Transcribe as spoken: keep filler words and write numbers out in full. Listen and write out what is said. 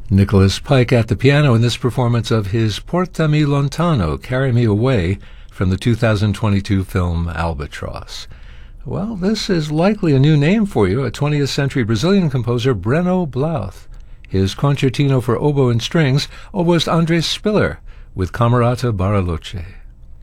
Nicholas Pike at the piano in this performance of his Portami Lontano, Carry Me Away, from the two thousand twenty-two film Albatross. Well, this is likely a new name for you, a twentieth century Brazilian composer, Breno Blauth. His concertino for oboe and strings, oboist Andres Spiller, with Camerata Bariloche.